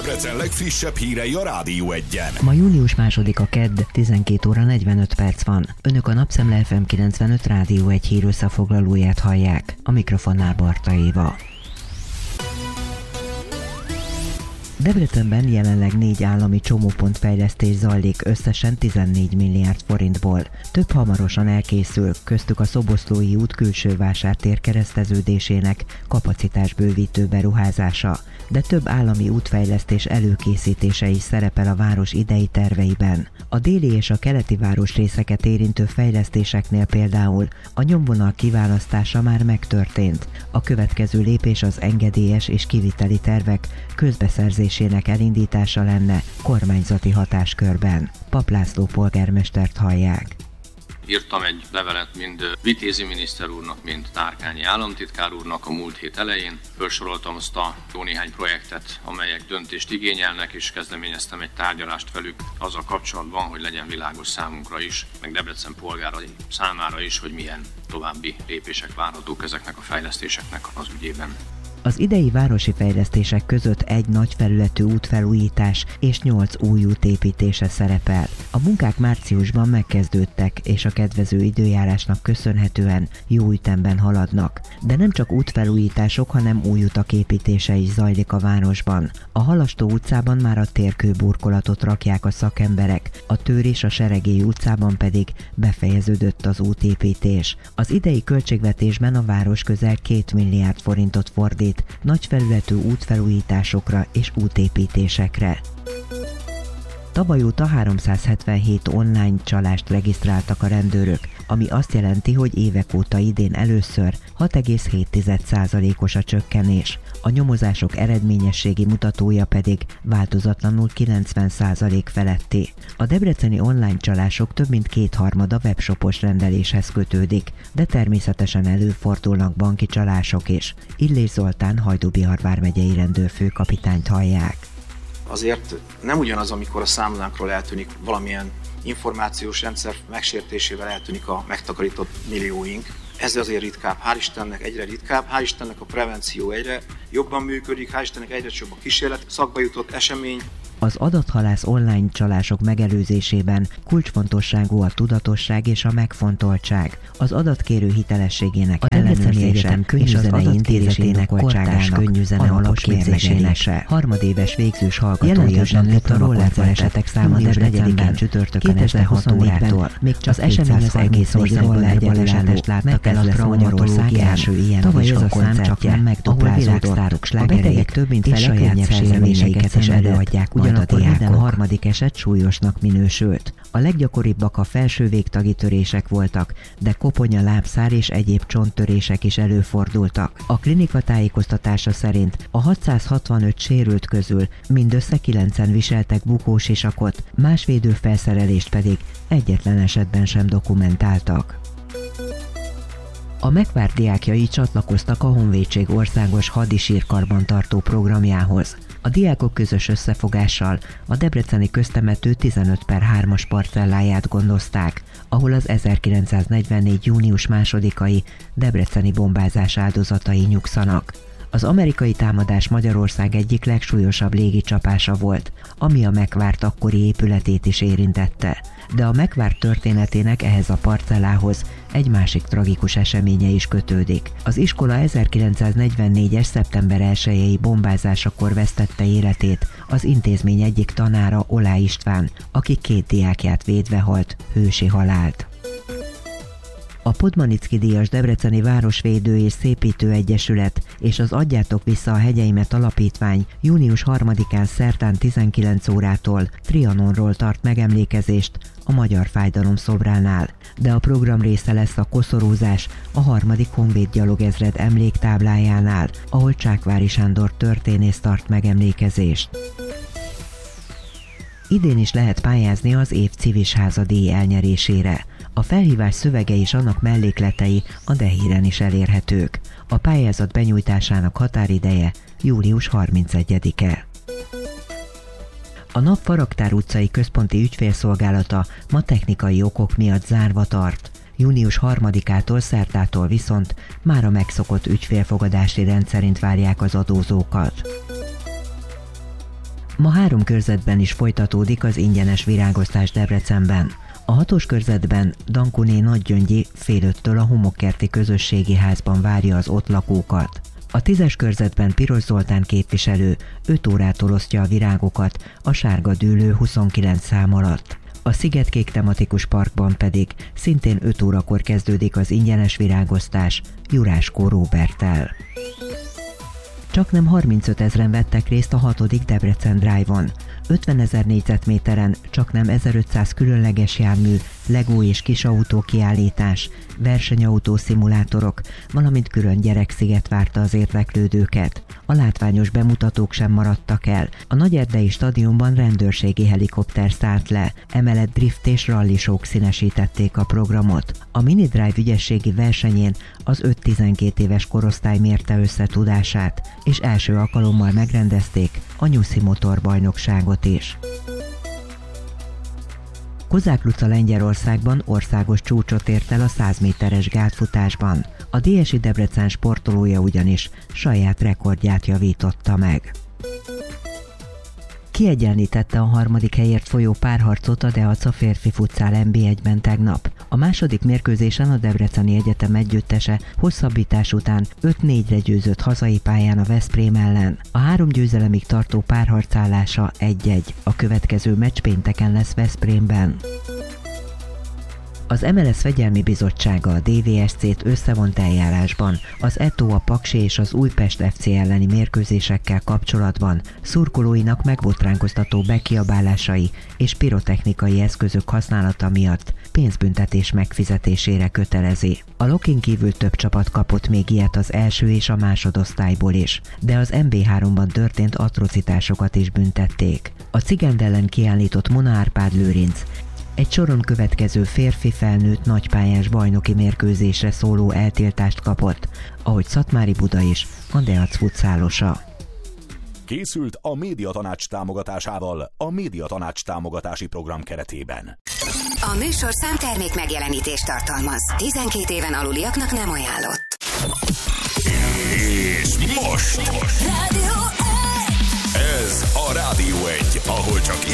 Debrecen legfrissebb hírei a Rádió 1-en. Ma június 2-a kedd, 12 óra 45 perc van. Önök a Napszemle FM 95 Rádió 1 hír összefoglalóját hallják. A mikrofonnál Barta Éva. Debrecenben jelenleg 4 állami csomópontfejlesztés zajlik összesen 14 milliárd forintból. Több hamarosan elkészül, köztük a Szoboszlói út külső vásártér kereszteződésének kapacitásbővítő beruházása, de több állami útfejlesztés előkészítése is szerepel a város idei terveiben. A déli és a keleti városrészeket érintő fejlesztéseknél például a nyomvonal kiválasztása már megtörtént. A következő lépés az engedélyes és kiviteli tervek közbeszerzésének elindítása lenne kormányzati hatáskörben. Pap László polgármestert hallják. Írtam egy levelet mind Vitézi miniszter úrnak, mind Tárkányi államtitkár úrnak a múlt hét elején. Felsoroltam azt a jó néhány projektet, amelyek döntést igényelnek, és kezdeményeztem egy tárgyalást velük azzal kapcsolatban, hogy legyen világos számunkra is, meg Debrecen polgárai számára is, hogy milyen további lépések várhatók ezeknek a fejlesztéseknek az ügyében. Az idei városi fejlesztések között egy nagy felületű útfelújítás és 8 új út építése szerepel. A munkák márciusban megkezdődtek, és a kedvező időjárásnak köszönhetően jó ütemben haladnak. De nem csak útfelújítások, hanem új utak építése is zajlik a városban. A Halastó utcában már a térkőburkolatot rakják a szakemberek, a Tőr és a Seregély utcában pedig befejeződött az útépítés. Az idei költségvetésben a város közel 2 milliárd forintot fordít nagy felületű útfelújításokra és útépítésekre. Tavaly óta 377 online csalást regisztráltak a rendőrök, ami azt jelenti, hogy évek óta idén először 6,7%-os a csökkenés. A nyomozások eredményességi mutatója pedig változatlanul 90% feletti. A debreceni online csalások több mint 2/3 webshopos rendeléshez kötődik, de természetesen előfordulnak banki csalások is. Illés Zoltán Hajdú-Bihar vármegyei rendőrfőkapitányt hallják. Azért nem ugyanaz, amikor a számlánkról eltűnik valamilyen információs rendszer megsértésével eltűnik a megtakarított millióink. Ez azért ritkább, hál' Istennek egyre ritkább, hál' Istennek a prevenció egyre jobban működik, hál' Istennek egyre több a kísérlet, szakba jutott esemény. Az adathalász online csalások megelőzésében kulcsfontosságú a tudatosság és a megfontoltság, az adatkérő hitelességének ellenőrzése és az adatkérésének kortárs könnyűzene alapképzésének. Harmadéves végzős hallgatója nőtt a rollerveresetek száma Debrecenben csütörtökön este 6 órától. Még csak az esemény az egész országban egy balesetet láttak el a traumatológ első ilyen tavaly ez a szám csak nem megduplázódott. A betegek több mint fele könnyebb sérüléseiket is előadják, ugyanakkor minden harmadik eset súlyosnak minősült. A leggyakoribbak a felső végtagi törések voltak, de koponya, lábszár és egyéb csonttörések is előfordultak. A klinika tájékoztatása szerint a 665 sérült közül mindössze 9-en viseltek bukósisakot, más védőfelszerelést pedig egyetlen esetben sem dokumentáltak. A megvárt diákjai csatlakoztak a Honvédség országos hadisírkarbantartó programjához. A diákok közös összefogással a debreceni köztemető 15/3-as parcelláját gondozták, ahol az 1944. június 2-ai debreceni bombázás áldozatai nyugszanak. Az amerikai támadás Magyarország egyik legsúlyosabb légicsapása volt, ami a megvárt akkori épületét is érintette. De a megvárt történetének ehhez a parcellához egy másik tragikus eseménye is kötődik. Az iskola 1944-es szeptember 1-i bombázásakor vesztette életét az intézmény egyik tanára, Olá István, aki 2 diákját védve halt hősi halált. A Podmanicki díjas Debreceni Városvédő és Szépítő Egyesület és az Adjátok vissza a hegyeimet alapítvány június 3-án szerdán 19 órától Trianonról tart megemlékezést a Magyar Fájdalom szobránál, de a program része lesz a koszorúzás a 3. Honvéd gyalogezred emléktáblájánál, ahol Csákvári Sándor történész tart megemlékezést. Idén is lehet pályázni az év Civisháza díj elnyerésére. A felhívás szövege és annak mellékletei a Dehíren is elérhetők. A pályázat benyújtásának határideje július 31-e. A NAV Faraktár utcai központi ügyfélszolgálata ma technikai okok miatt zárva tart. Június 3-ától szerdától viszont már a megszokott ügyfélfogadási rendszerint várják az adózókat. Ma 3 körzetben is folytatódik az ingyenes virágosztás Debrecenben. A 6-os körzetben Dankuné Nagygyöngyi fél 5-től a Homokkerti Közösségi Házban várja az ott lakókat. A 10-es körzetben Piros Zoltán képviselő 5 órától osztja a virágokat a Sárga Dűlő 29 szám alatt. A Szigetkék tematikus parkban pedig szintén 5 órakor kezdődik az ingyenes virágosztás Juráskó Róberttel. Csaknem 35 000-en vettek részt a 6. Debrecen Drive-on. 50 000 négyzetméteren csaknem 1500 különleges jármű, Lego és kisautó kiállítás, versenyautó szimulátorok, valamint külön gyereksziget várta az érdeklődőket. A látványos bemutatók sem maradtak el. A Nagyerdei stadionban rendőrségi helikopter szállt le, emellett drift és rallisók színesítették a programot. A Mini Drive ügyességi versenyén az 5-12 éves korosztály mérte össze tudását, és első alkalommal megrendezték a Nyuszi motorbajnokságot is. Kozák Luca Lengyelországban országos csúcsot ért el a 100 méteres gátfutásban. A DSI Debrecen sportolója ugyanis saját rekordját javította meg. Kiegyenlítette a 3. helyért folyó párharcot a Deaca férfi futszál NB1-ben tegnap. A második mérkőzésen a Debreceni Egyetem együttese hosszabbítás után 5-4-re győzött hazai pályán a Veszprém ellen. A 3 győzelemig tartó párharcállása 1-1. A következő meccs pénteken lesz Veszprémben. Az MLS Fegyelmi Bizottsága a DVSC-t összevont eljárásban az Eto, a Paksi és az Újpest FC elleni mérkőzésekkel kapcsolatban szurkolóinak megbotránkoztató bekiabálásai és pirotechnikai eszközök használata miatt pénzbüntetés megfizetésére kötelezi. A Lokin kívül több csapat kapott még ilyet az első és a másodosztályból is, de az MB3-ban történt atrocitásokat is büntették. A Cigend ellen kiállított Mona Árpád Lőrinc egy soron következő férfi felnőtt nagypályás bajnoki mérkőzésre szóló eltiltást kapott, ahogy Szatmári Buda is, a Deac futszálosa. Készült a Médiatanács támogatásával a Médiatanács támogatási program keretében. A műsorszám termék megjelenítést tartalmaz. 12 éven aluliaknak nem ajánlott. És most! Rádió 1! Ez a Rádió 1, ahol csak